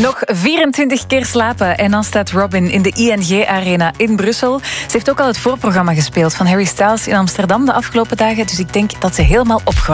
Nog 24 keer slapen en dan staat Robin in de ING Arena in Brussel. Ze heeft ook al het voorprogramma gespeeld van Harry Styles in Amsterdam de afgelopen dagen. Dus ik denk dat ze helemaal opgewarmd